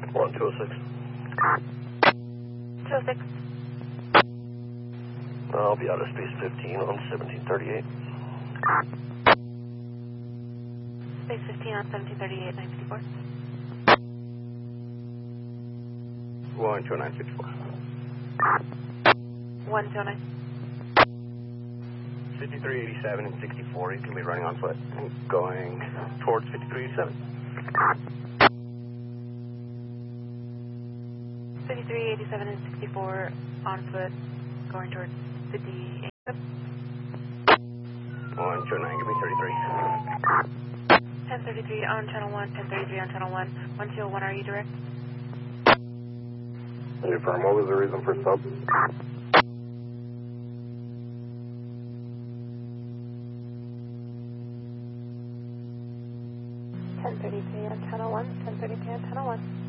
1206. 206. I'll be out of space 15 on 1738. Space 15 on 1738, 954. 12964. 109. 5387 and 64. He's going to be running on foot and going towards 5387. 5387 and 64 on foot, going towards 58. 129, give me 33. 1033 on channel 1, 1033 on channel 1. 121, are you direct? Affirm, what was the reason for sub? 1033 on channel 1, 1033 on channel 1.